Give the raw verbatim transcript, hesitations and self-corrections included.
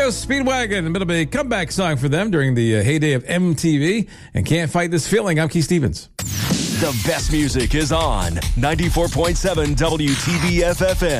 REO Speedwagon, a bit of a comeback song for them during the uh, heyday of M T V. And Can't Fight This Feeling. I'm Keith Stevens. The best music is on ninety-four point seven W T B F F M.